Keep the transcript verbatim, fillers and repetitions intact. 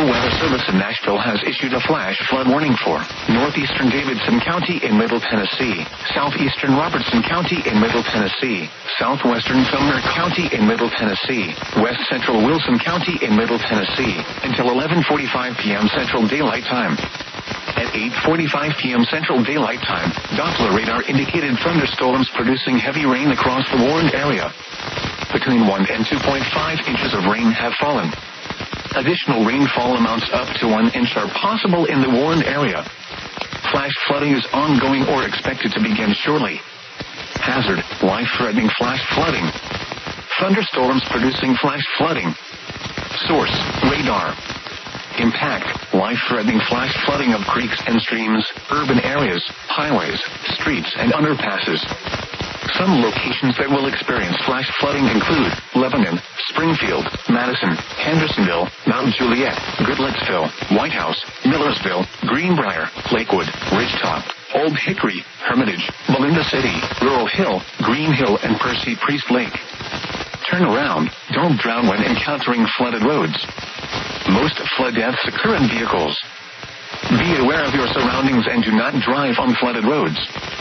Weather Service in Nashville has issued a flash flood warning for northeastern Davidson County in Middle Tennessee, southeastern Robertson County in Middle Tennessee, southwestern Sumner County in Middle Tennessee, west central Wilson County in Middle Tennessee, until eleven forty-five p.m. Central Daylight Time. At eight forty-five p.m. Central Daylight Time, Doppler radar indicated thunderstorms producing heavy rain across the warned area. Between one and two point five inches of rain have fallen. Additional rainfall amounts up to one inch are possible in the warned area. Flash flooding is ongoing or expected to begin shortly. Hazard, life-threatening flash flooding. Thunderstorms producing flash flooding. Source, radar. Impact, life-threatening flash flooding of creeks and streams, urban areas, highways, streets, and underpasses. Some locations that will experience flash flooding include Lebanon, Springfield, Madison, Hendersonville, Mount Juliet, Goodlettsville, White House, Millersville, Greenbrier, Lakewood, Ridgetop, Old Hickory, Hermitage, Melinda City, Rural Hill, Green Hill, and Percy Priest Lake. Turn around. Don't drown when encountering flooded roads. Most flood deaths occur in vehicles. Be aware of your surroundings and do not drive on flooded roads.